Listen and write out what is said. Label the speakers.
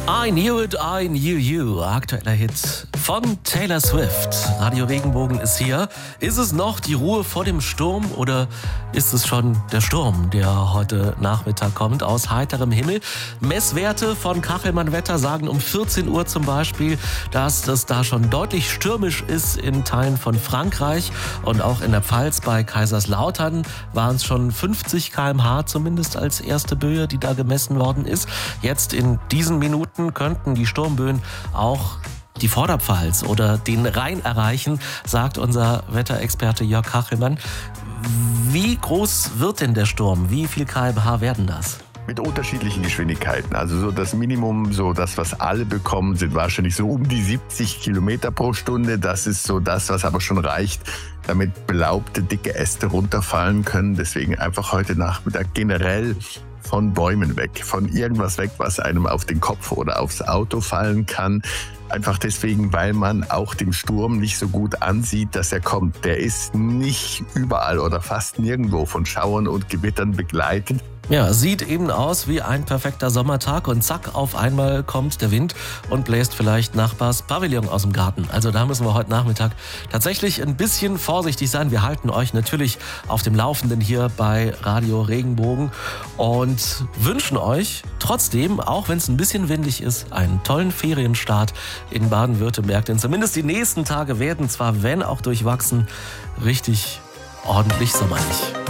Speaker 1: I Knew It, I Knew You, aktueller Hit von Taylor Swift. Radio Regenbogen ist hier. Ist es noch die Ruhe vor dem Sturm oder ist es schon der Sturm, der heute Nachmittag kommt aus heiterem Himmel? Messwerte von Kachelmann Wetter sagen um 14 Uhr zum Beispiel, dass es da schon deutlich stürmisch ist in Teilen von Frankreich und auch in der Pfalz bei Kaiserslautern waren es schon 50 km/h zumindest als erste Böe, die da gemessen worden ist. Jetzt in diesen Minuten könnten die Sturmböen auch die Vorderpfalz oder den Rhein erreichen, sagt unser Wetterexperte Jörg Kachelmann. Wie groß wird denn der Sturm? Wie viel km/h werden das?
Speaker 2: Mit unterschiedlichen Geschwindigkeiten. Also so das Minimum, so das, was alle bekommen, sind wahrscheinlich so um die 70 Kilometer pro Stunde. Das ist so das, was aber schon reicht, damit belaubte, dicke Äste runterfallen können. Deswegen einfach heute Nachmittag generell von Bäumen weg, von irgendwas weg, was einem auf den Kopf oder aufs Auto fallen kann. Einfach deswegen, weil man auch dem Sturm nicht so gut ansieht, dass er kommt. Der ist nicht überall oder fast nirgendwo von Schauern und Gewittern begleitet.
Speaker 1: Ja, sieht eben aus wie ein perfekter Sommertag und zack, auf einmal kommt der Wind und bläst vielleicht Nachbars Pavillon aus dem Garten. Also da müssen wir heute Nachmittag tatsächlich ein bisschen vorsichtig sein. Wir halten euch natürlich auf dem Laufenden hier bei Radio Regenbogen und wünschen euch trotzdem, auch wenn es ein bisschen windig ist, einen tollen Ferienstart in Baden-Württemberg. Denn zumindest die nächsten Tage werden zwar, wenn auch durchwachsen, richtig ordentlich sommerlich.